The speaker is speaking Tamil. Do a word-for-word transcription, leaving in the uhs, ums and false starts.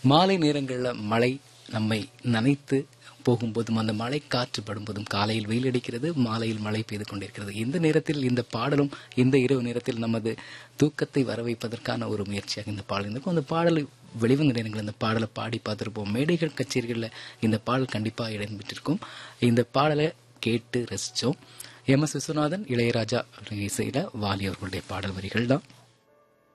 மாலை நேரங்களில் மழை நம்மை நனைத்து போகும்போதும் அந்த மழை காற்று படும்போதும் காலையில் வெயில் அடிக்கிறது, மாலையில் மழை பெய்து கொண்டிருக்கிறது. இந்த நேரத்தில் இந்த பாடலும் இந்த இரவு நேரத்தில் நமது தூக்கத்தை வர வைப்பதற்கான ஒரு முயற்சியாக இந்த பாடல் இருக்கும். அந்த பாடலை வெளிவந்த நேரங்கள் இந்த பாடலை பாடி பார்த்துருப்போம். மேடைகள் கச்சேரிகளில் இந்த பாடல் கண்டிப்பாக இடம்பெற்றிருக்கும். இந்த பாடலை கேட்டு ரசித்தோம். எம் எஸ் விஸ்வநாதன், இளையராஜா இசையில வாலி அவர்களுடைய பாடல் வரிகள் தான்.